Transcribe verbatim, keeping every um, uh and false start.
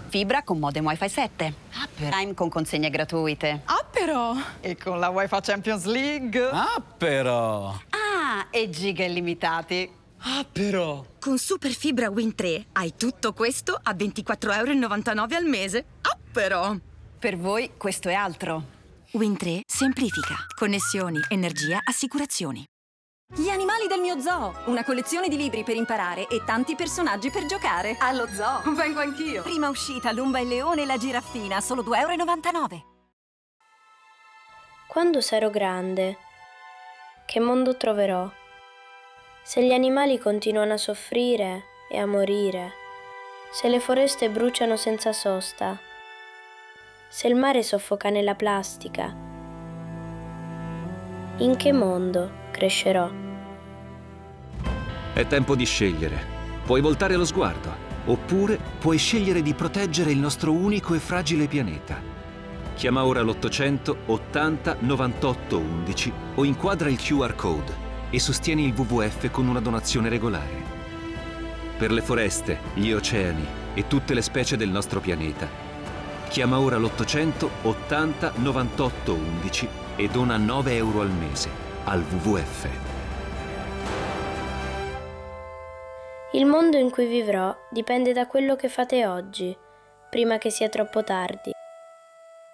Fibra con modem Wi-Fi sette. Ah, per Prime con consegne gratuite. Ah, però! E con la Wi-Fi Champions League. Ah, però! Ah, e giga illimitati. Ah, però! Con Super Fibra Wind tre hai tutto questo a ventiquattro e novantanove euro al mese. Ah, però! Per voi questo è altro. Wind tre semplifica. Connessioni, energia, assicurazioni. Gli animali del mio zoo, una collezione di libri per imparare e tanti personaggi per giocare. Allo zoo, vengo anch'io. Prima uscita, Lumba il leone e la giraffina, solo due e novantanove euro. Quando sarò grande, che mondo troverò? Se gli animali continuano a soffrire e a morire, se le foreste bruciano senza sosta, se il mare soffoca nella plastica, in che mondo crescerò? È tempo di scegliere. Puoi voltare lo sguardo, oppure puoi scegliere di proteggere il nostro unico e fragile pianeta. Chiama ora l'ottocento ottanta novantotto undici o inquadra il Q R code e sostieni il W W F con una donazione regolare. Per le foreste, gli oceani e tutte le specie del nostro pianeta, chiama ora l'ottocento ottanta novantotto undici e dona nove euro al mese al W W F. Il mondo in cui vivrò dipende da quello che fate oggi, prima che sia troppo tardi.